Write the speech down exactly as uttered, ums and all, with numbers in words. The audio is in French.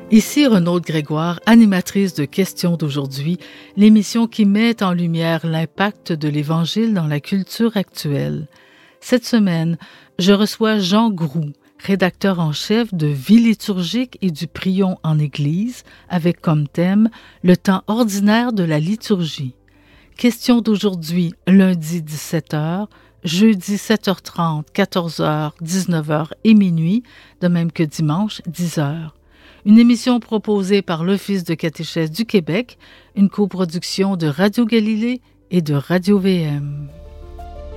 Ici Renaud Grégoire, animatrice de Questions d'aujourd'hui, l'émission qui met en lumière l'impact de l'Évangile dans la culture actuelle. Cette semaine, je reçois Jean Groux, rédacteur en chef de Vie liturgique et du Prion en Église, avec comme thème le temps ordinaire de la liturgie. Questions d'aujourd'hui, lundi dix-sept heures, jeudi sept heures trente, quatorze heures, dix-neuf heures et minuit, de même que dimanche dix heures. Une émission proposée par l'Office de catéchèse du Québec, une coproduction de Radio Galilée et de Radio V M.